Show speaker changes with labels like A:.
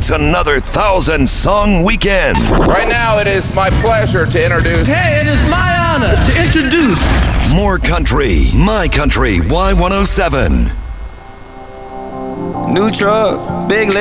A: It's another 1,000-song weekend.
B: Right now, it is my pleasure to introduce...
C: Hey, it is my honor to introduce...
A: More country, my country, Y107.
D: New truck, big leg.